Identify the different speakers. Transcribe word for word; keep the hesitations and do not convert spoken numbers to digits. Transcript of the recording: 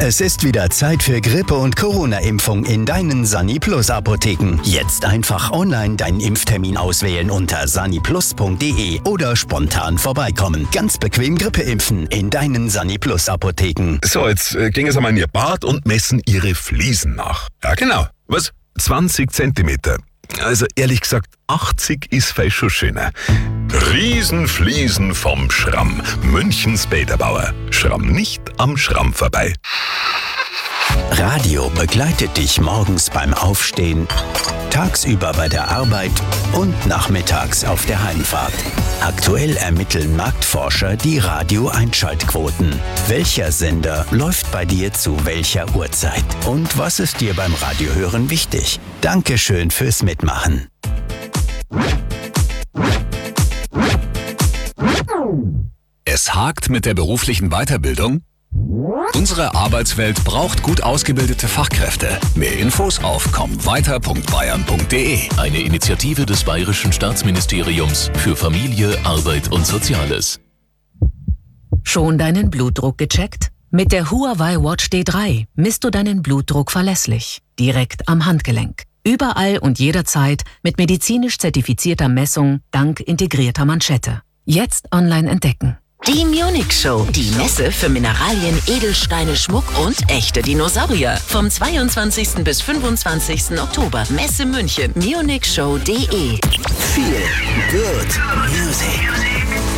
Speaker 1: Es ist wieder Zeit für Grippe- und Corona-Impfung in deinen SaniPlus-Apotheken. Jetzt einfach online deinen Impftermin auswählen unter saniplus punkt de oder spontan vorbeikommen. Ganz bequem Grippe impfen in deinen SaniPlus-Apotheken.
Speaker 2: So, jetzt äh, gehen Sie mal in Ihr Bad und messen Ihre Fliesen nach. Ja, genau. Was? zwanzig Zentimeter. Also ehrlich gesagt, achtzig ist vielleicht schon schöner. Riesenfliesen vom Schramm. Münchens Bäderbauer. Schramm nicht am Schramm vorbei.
Speaker 1: Radio begleitet dich morgens beim Aufstehen, tagsüber bei der Arbeit und nachmittags auf der Heimfahrt. Aktuell ermitteln Marktforscher die Radio-Einschaltquoten. Welcher Sender läuft bei dir zu welcher Uhrzeit? Und was ist dir beim Radiohören wichtig? Dankeschön fürs Mitmachen.
Speaker 3: Es hakt mit der beruflichen Weiterbildung? Unsere Arbeitswelt braucht gut ausgebildete Fachkräfte. Mehr Infos auf komm weiter punkt bayern punkt de.
Speaker 4: Eine Initiative des Bayerischen Staatsministeriums für Familie, Arbeit und Soziales.
Speaker 5: Schon deinen Blutdruck gecheckt? Mit der Huawei Watch D drei misst du deinen Blutdruck verlässlich. Direkt am Handgelenk. Überall und jederzeit mit medizinisch zertifizierter Messung dank integrierter Manschette. Jetzt online entdecken.
Speaker 6: Die Munich Show, die Messe für Mineralien, Edelsteine, Schmuck und echte Dinosaurier. Vom zweiundzwanzigsten bis fünfundzwanzigsten Oktober. Messe München, munich show punkt de.
Speaker 1: Feel good music.